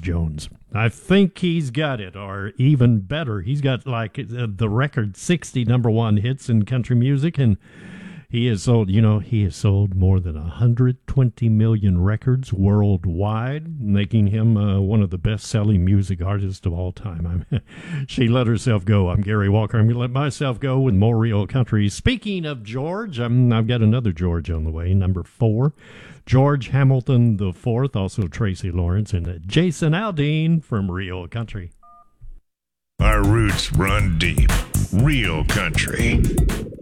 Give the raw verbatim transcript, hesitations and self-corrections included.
Jones. I think he's got it, or even better, he's got like uh, the record sixty number one hits in country music, and he has sold, you know, he has sold more than one hundred twenty million records worldwide, making him uh, one of the best-selling music artists of all time. I'm, she let herself go. I'm Gary Walker. I'm going to let myself go with more real country. Speaking of George, I'm, I've got another George on the way, number four. George Hamilton the Fourth, also Tracy Lawrence, and uh, Jason Aldean from Real Country. Our roots run deep. Real Country.